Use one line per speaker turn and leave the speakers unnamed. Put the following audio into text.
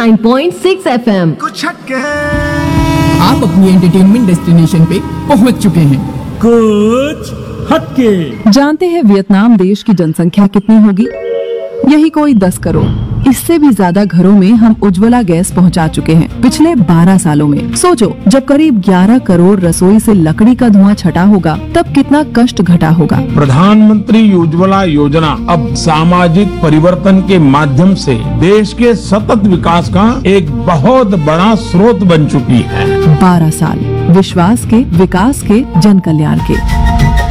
89.6 FM।
कुछ हटके
आप अपनी एंटरटेनमेंट डेस्टिनेशन पे पहुंच चुके हैं।
कुछ हटके।
जानते हैं वियतनाम देश की जनसंख्या कितनी होगी? यही कोई 10 करोड़। इससे भी ज्यादा घरों में हम उज्ज्वला गैस पहुंचा चुके हैं पिछले 12 सालों में। सोचो, जब करीब 11 करोड़ रसोई से लकड़ी का धुआं छटा होगा तब कितना कष्ट घटा होगा।
प्रधानमंत्री उज्ज्वला योजना अब सामाजिक परिवर्तन के माध्यम से देश के सतत विकास का एक बहुत बड़ा स्रोत बन चुकी है।
12 साल विश्वास के, विकास के, जन कल्याण के।